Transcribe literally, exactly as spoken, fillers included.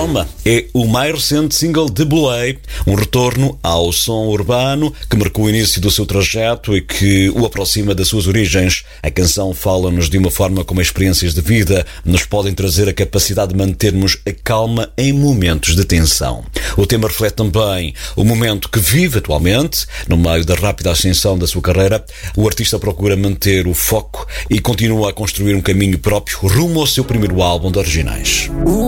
Calma é o mais recente single de Bluey, um retorno ao som urbano que marcou o início do seu trajeto e que o aproxima das suas origens. A canção fala-nos de uma forma como experiências de vida nos podem trazer a capacidade de mantermos a calma em momentos de tensão. O tema reflete também o momento que vive atualmente. No meio da rápida ascensão da sua carreira, o artista procura manter o foco e continua a construir um caminho próprio rumo ao seu primeiro álbum de originais.